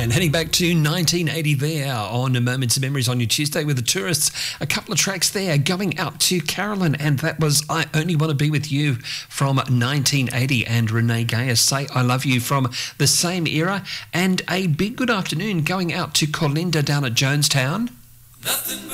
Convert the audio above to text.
And heading back to 1980 there on Moments of Memories on your Tuesday with the Tourists. A couple of tracks there going out to Carolyn, and that was I Only Want to Be With You from 1980, and Renee Gayas, Say I Love You from the same era. And a big good afternoon going out to Colinda down at Jonestown. Nothing